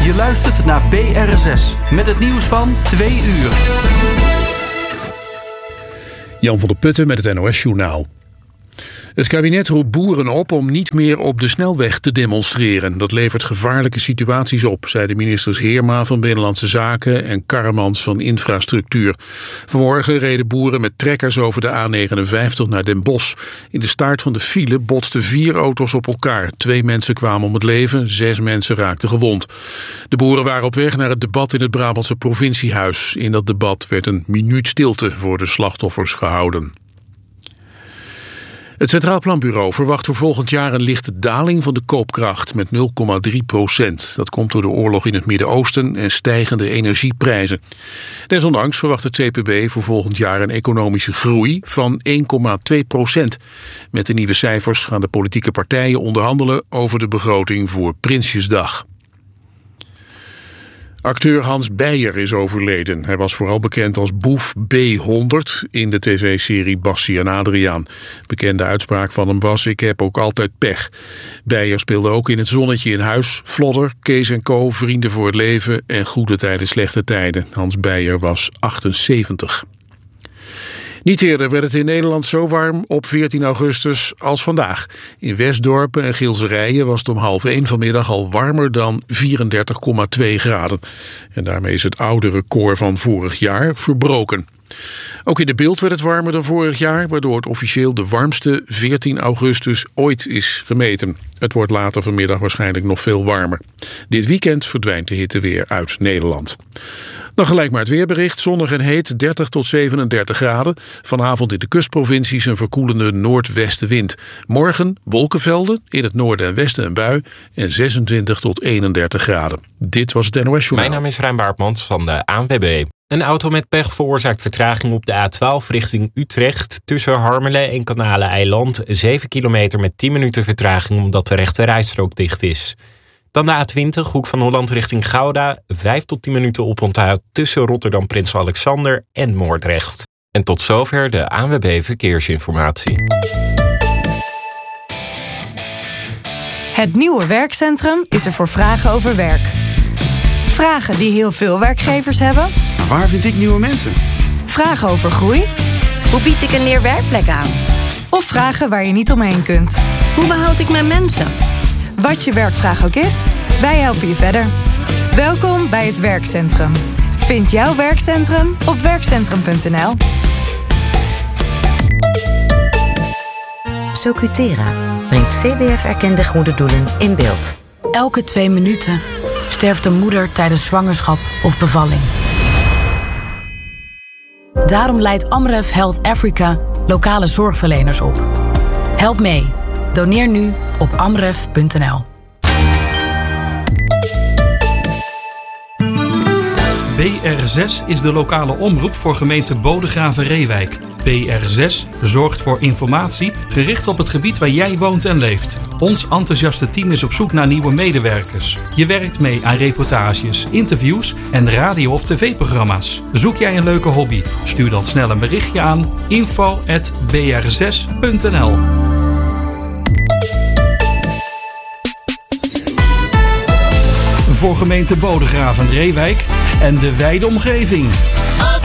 Je luistert naar BRSS met het nieuws van 2 uur. Jan van der Putten met het NOS-journaal. Het kabinet roept boeren op om niet meer op de snelweg te demonstreren. Dat levert gevaarlijke situaties op, zeiden ministers Heerma van Binnenlandse Zaken en Karremans van Infrastructuur. Vanmorgen reden boeren met trekkers over de A59 naar Den Bosch. In de staart van de file botsten 4 auto's op elkaar. 2 mensen kwamen om het leven, 6 mensen raakten gewond. De boeren waren op weg naar het debat in het Brabantse provinciehuis. In dat debat werd een minuut stilte voor de slachtoffers gehouden. Het Centraal Planbureau verwacht voor volgend jaar een lichte daling van de koopkracht met 0,3%. Dat komt door de oorlog in het Midden-Oosten en stijgende energieprijzen. Desondanks verwacht het CPB voor volgend jaar een economische groei van 1,2%. Met de nieuwe cijfers gaan de politieke partijen onderhandelen over de begroting voor Prinsjesdag. Acteur Hans Beyer is overleden. Hij was vooral bekend als Boef B100 in de tv-serie Bassie en Adriaan. Bekende uitspraak van hem was: ik heb ook altijd pech. Beyer speelde ook in Het Zonnetje in Huis, Flodder, Kees & Co, Vrienden voor het Leven en Goede Tijden, Slechte Tijden. Hans Beyer was 78. Niet eerder werd het in Nederland zo warm op 14 augustus als vandaag. In Westdorpen en Gilserijen was het om 12:30 vanmiddag al warmer dan 34,2 graden. En daarmee is het oude record van vorig jaar verbroken. Ook in de Bilt werd het warmer dan vorig jaar, waardoor het officieel de warmste 14 augustus ooit is gemeten. Het wordt later vanmiddag waarschijnlijk nog veel warmer. Dit weekend verdwijnt de hitte weer uit Nederland. Dan gelijk maar het weerbericht. Zonnig en heet, 30 tot 37 graden. Vanavond in de kustprovincies een verkoelende noordwestenwind. Morgen wolkenvelden, in het noorden en westen een bui en 26 tot 31 graden. Dit was het NOS Journaal. Mijn naam is Rijn Baartmans van de ANWB. Een auto met pech veroorzaakt vertraging op de A12 richting Utrecht. Tussen Harmelen en Kanaleneiland 7 kilometer met 10 minuten vertraging omdat de rechte rijstrook dicht is. Dan de A20, Hoek van Holland richting Gouda. 5 tot 10 minuten oponthoud tussen Rotterdam Prins Alexander en Moordrecht. En tot zover de ANWB Verkeersinformatie. Het nieuwe werkcentrum is er voor vragen over werk. Vragen die heel veel werkgevers hebben. Maar waar vind ik nieuwe mensen? Vragen over groei. Hoe bied ik een leerwerkplek aan? Of vragen waar je niet omheen kunt. Hoe behoud ik mijn mensen? Wat je werkvraag ook is, wij helpen je verder. Welkom bij het werkcentrum. Vind jouw werkcentrum op werkcentrum.nl. Socutera brengt CBF-erkende goede doelen in beeld. Elke 2 minuten sterft een moeder tijdens zwangerschap of bevalling. Daarom leidt Amref Health Africa lokale zorgverleners op. Help mee. Doneer nu op amref.nl. BR6 is de lokale omroep voor gemeente Bodegraven-Reewijk. BR6 zorgt voor informatie gericht op het gebied waar jij woont en leeft. Ons enthousiaste team is op zoek naar nieuwe medewerkers. Je werkt mee aan reportages, interviews en radio- of tv-programma's. Zoek jij een leuke hobby? Stuur dan snel een berichtje aan info@br6.nl. Voor gemeente Bodegraven-Reewijk en de wijde omgeving. Op